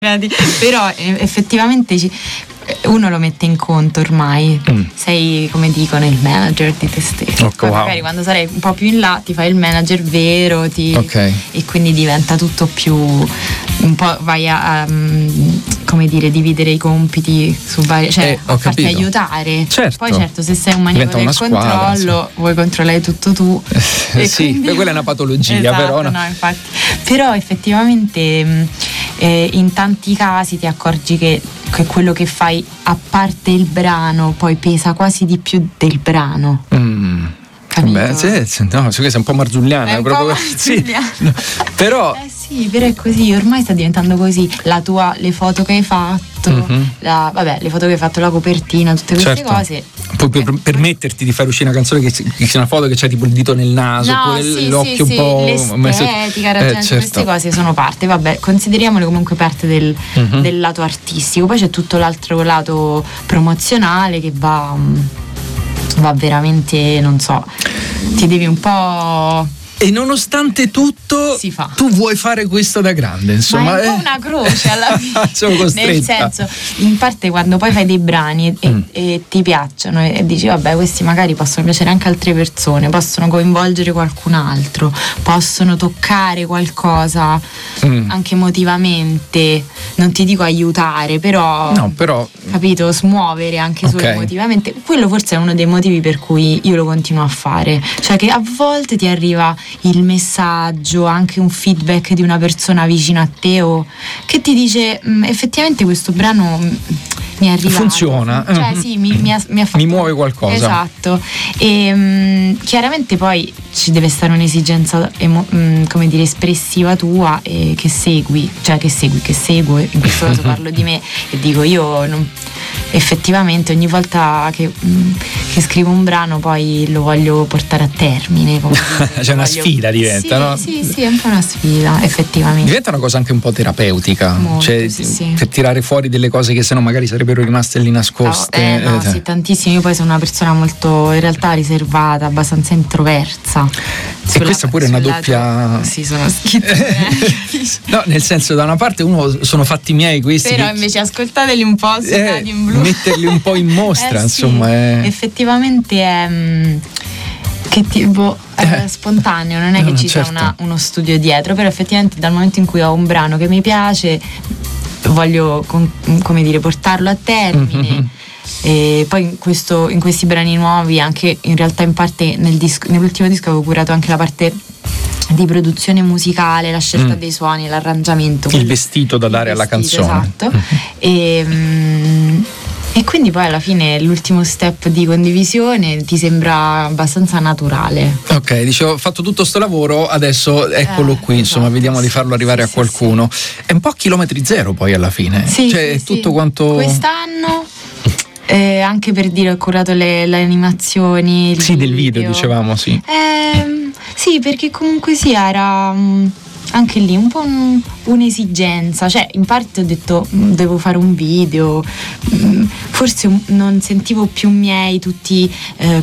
Però effettivamente uno lo mette in conto ormai. Sei, come dicono, il manager di te stesso. Poi magari quando sarai un po' più in là ti fai il manager vero, e quindi diventa tutto più un po', vai a come dire, dividere i compiti su vari, cioè a farti aiutare. Poi certo, se sei un maniaco del controllo, vuoi controllare tutto tu. Sì, quella è una patologia. Esatto, no, infatti. Però effettivamente in tanti casi ti accorgi che quello che fai, a parte il brano, poi pesa quasi di più del brano. Capito? Beh, no, sei un po' marzulliana. È un proprio, po' marzulliana. Sì, però sì, però è così, ormai sta diventando così. Le foto che hai fatto, le foto che hai fatto, la copertina, tutte queste cose. Poi per permetterti di fare uscire una canzone che sia una foto che c'è tipo il dito nel naso, l'occhio un po' l'estetica, queste cose sono parte, vabbè, consideriamole comunque parte del lato artistico. Poi c'è tutto l'altro lato promozionale che va veramente, non so, ti devi un po'. E nonostante tutto si fa. Tu vuoi fare questo da grande, insomma. Ma è un po' una croce alla fine. Sono costretta. Nel senso, in parte quando poi fai dei brani e ti piacciono e dici vabbè, questi magari possono piacere anche altre persone, possono coinvolgere qualcun altro, possono toccare qualcosa anche emotivamente, non ti dico aiutare, però capito, smuovere anche solo emotivamente. Quello forse è uno dei motivi per cui io lo continuo a fare, cioè che a volte ti arriva il messaggio, anche un feedback di una persona vicino a te che ti dice effettivamente questo brano mi è arrivato, funziona, cioè sì, mi ha fatto, mi muove qualcosa. Esatto. E chiaramente poi ci deve stare un'esigenza come dire, espressiva tua, che seguo, in questo caso parlo di me e dico io effettivamente ogni volta che scrivo un brano poi lo voglio portare a termine. C'è una sfida, diventa, no? Sì, è un po' una sfida, effettivamente. Diventa una cosa anche un po' terapeutica. Molto, cioè, per tirare fuori delle cose che sennò magari sarebbero rimaste lì nascoste. Sì, tantissimo. Io poi sono una persona molto, in realtà, riservata, abbastanza introversa. E questa pure è una doppia. Sì, sono schizofrenica. No, nel senso, da una parte sono fatti miei questi. Però invece ascoltateli un po', suonati in blu. Metterli un po' in mostra, insomma. Effettivamente è che tipo spontaneo, non è che ci sia uno studio dietro, però effettivamente dal momento in cui ho un brano che mi piace voglio come dire, portarlo a termine. E poi in questi brani nuovi, anche in realtà in parte nell'ultimo disco avevo curato anche la parte di produzione musicale, la scelta dei suoni, l'arrangiamento, il vestito da dare alla canzone. Esatto. E quindi poi alla fine l'ultimo step di condivisione ti sembra abbastanza naturale. Ok, dicevo, ho fatto tutto sto lavoro, adesso eccolo qui, insomma, vediamo di farlo arrivare a qualcuno. È un po' chilometri zero poi alla fine. Tutto quanto. Quest'anno anche per dire, ho curato le animazioni. Del video dicevamo, sì. Sì, perché comunque era anche lì un po' un'esigenza, cioè in parte ho detto devo fare un video, forse non sentivo più miei tutti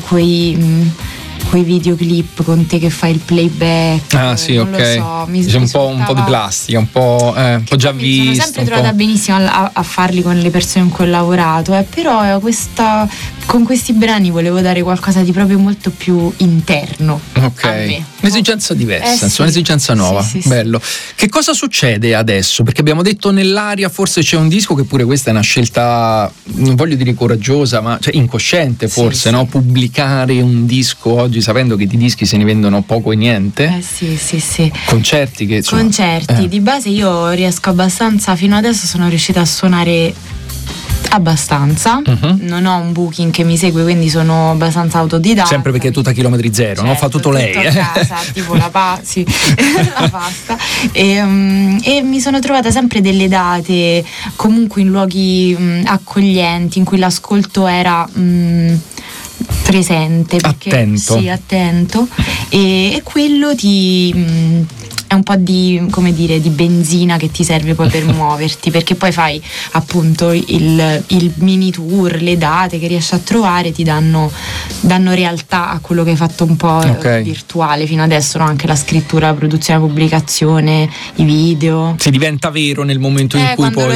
quei videoclip con te che fai il playback. Lo so, c'è un po' di plastica, un po' già visto. Mi sono sempre trovata benissimo a farli con le persone con cui ho lavorato, però con questi brani volevo dare qualcosa di proprio molto più interno a me. Un'esigenza diversa, insomma, un'esigenza nuova. Bello. Che cosa succede adesso? Perché abbiamo detto nell'aria forse c'è un disco, che pure questa è una scelta, non voglio dire coraggiosa, ma incosciente forse, no? Pubblicare un disco oggi sapendo che di dischi se ne vendono poco e niente. Sì. Concerti che di base io riesco abbastanza, fino adesso sono riuscita a suonare abbastanza, non ho un booking che mi segue, quindi sono abbastanza autodidatta. Sempre perché è tutta chilometri zero, no? Fa tutto lei. A casa, tipo la pasta e mi sono trovata sempre delle date comunque in luoghi accoglienti, in cui l'ascolto era presente, perché, attento e quello ti è un po' di, come dire, di benzina che ti serve poi per muoverti, perché poi fai appunto il mini tour, le date che riesci a trovare ti danno realtà a quello che hai fatto un po' virtuale fino adesso, no? Anche la scrittura, la produzione, la pubblicazione, i video. Si diventa vero nel momento in cui poi